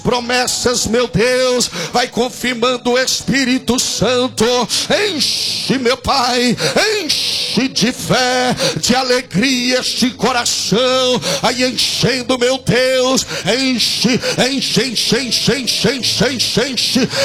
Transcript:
promessas, meu Deus, vai confirmando o Espírito Santo. Enche, meu Pai, enche de fé, de alegria este coração, aí enchendo, meu Deus, enche, enche, enche, enche, enche, enche, enche, enche.